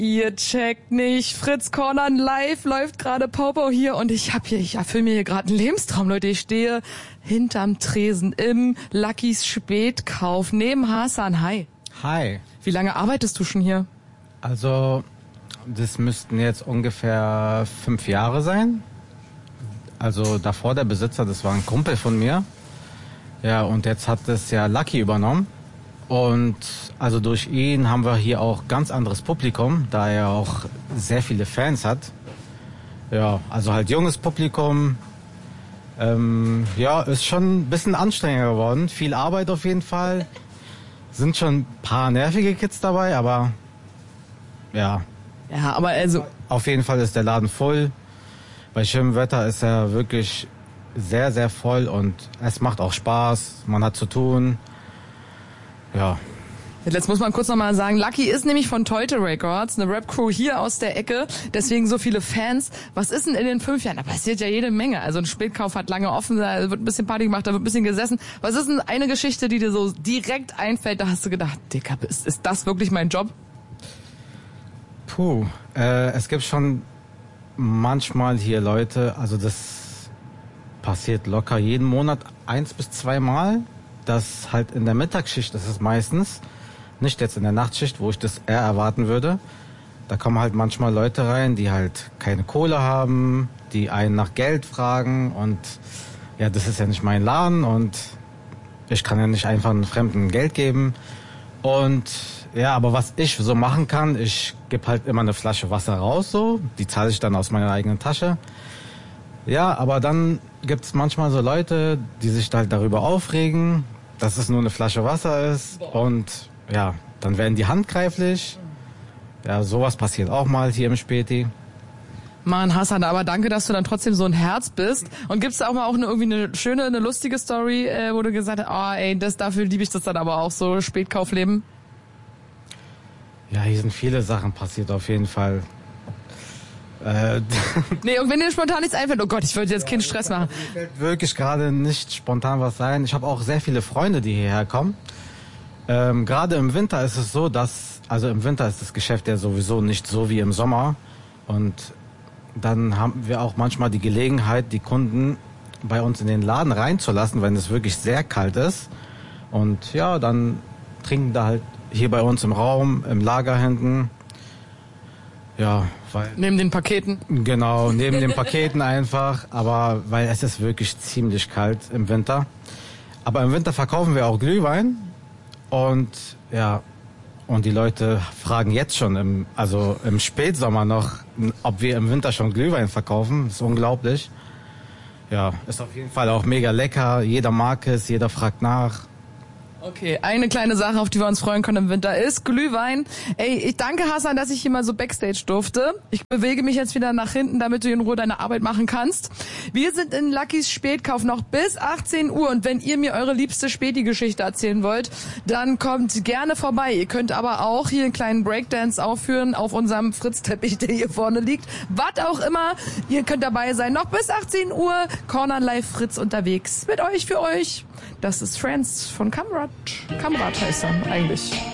Ihr checkt nicht, Fritz Corner live läuft gerade Popo hier und ich erfülle mir hier gerade einen Lebenstraum, Leute. Ich stehe hinterm Tresen im Luckys Spätkauf neben Hasan. Hi. Hi. Wie lange arbeitest du schon hier? Also, das müssten jetzt ungefähr 5 Jahre sein. Also davor der Besitzer, das war ein Kumpel von mir. Ja, und jetzt hat es ja Lucky übernommen. Und also durch ihn haben wir hier auch ganz anderes Publikum, da er auch sehr viele Fans hat. Ja, also halt junges Publikum. Ja, ist schon ein bisschen anstrengender geworden. Viel Arbeit auf jeden Fall. Sind schon ein paar nervige Kids dabei, aber ja. Ja, aber also... Auf jeden Fall ist der Laden voll. Bei schönem Wetter ist er wirklich sehr, sehr voll und es macht auch Spaß. Man hat zu tun. Ja. Jetzt muss man kurz nochmal sagen, Lucky ist nämlich von Teute Records, eine Rap-Crew hier aus der Ecke, deswegen so viele Fans. Was ist denn in den 5 Jahren? Da passiert ja jede Menge. Also ein Spätkauf hat lange offen, da wird ein bisschen Party gemacht, da wird ein bisschen gesessen. Was ist denn eine Geschichte, die dir so direkt einfällt, da hast du gedacht, Dicker, ist das wirklich mein Job? Puh, es gibt schon manchmal hier Leute, also das passiert locker jeden Monat 1 bis 2 Mal. Das halt in der Mittagsschicht ist es meistens, nicht jetzt in der Nachtschicht, wo ich das eher erwarten würde. Da kommen halt manchmal Leute rein, die halt keine Kohle haben, die einen nach Geld fragen und ja, das ist ja nicht mein Laden und ich kann ja nicht einfach einen Fremden Geld geben. Und ja, aber was ich so machen kann, ich gebe halt immer eine Flasche Wasser raus, so, die zahle ich dann aus meiner eigenen Tasche. Ja, aber dann gibt's manchmal so Leute, die sich halt darüber aufregen, dass es nur eine Flasche Wasser ist und ja, dann werden die handgreiflich. Ja, sowas passiert auch mal hier im Späti. Mann, Hasan, aber danke, dass du dann trotzdem so ein Herz bist. Und gibt's da auch mal irgendwie eine schöne, eine lustige Story, wo du gesagt hast, oh ey, dafür liebe ich das dann aber auch so, Spätkaufleben? Ja, hier sind viele Sachen passiert auf jeden Fall. Nee, und wenn dir spontan nichts einfällt, oh Gott, ich würde jetzt keinen Stress machen. Mir fällt wirklich gerade nicht spontan was ein. Ich habe auch sehr viele Freunde, die hierher kommen. Gerade im Winter ist es so, also im Winter ist das Geschäft ja sowieso nicht so wie im Sommer. Und dann haben wir auch manchmal die Gelegenheit, die Kunden bei uns in den Laden reinzulassen, wenn es wirklich sehr kalt ist. Und ja, dann trinken da halt hier bei uns im Raum, im Lager hinten. Ja, weil... Neben den Paketen? Genau, neben den Paketen einfach, aber weil es ist wirklich ziemlich kalt im Winter. Aber im Winter verkaufen wir auch Glühwein und ja, und die Leute fragen jetzt schon im Spätsommer noch, ob wir im Winter schon Glühwein verkaufen. Das ist unglaublich. Ja, ist auf jeden Fall auch mega lecker. Jeder mag es, jeder fragt nach. Okay, eine kleine Sache, auf die wir uns freuen können im Winter, ist Glühwein. Ey, ich danke Hasan, dass ich hier mal so Backstage durfte. Ich bewege mich jetzt wieder nach hinten, damit du in Ruhe deine Arbeit machen kannst. Wir sind in Luckys Spätkauf noch bis 18 Uhr und wenn ihr mir eure liebste Späti-Geschichte erzählen wollt, dann kommt gerne vorbei. Ihr könnt aber auch hier einen kleinen Breakdance aufführen auf unserem Fritz-Teppich, der hier vorne liegt. Was auch immer, ihr könnt dabei sein. Noch bis 18 Uhr, Corner Live Fritz unterwegs. Mit euch, für euch. Das ist Friends von Kamrat. Kamrat heißt er eigentlich.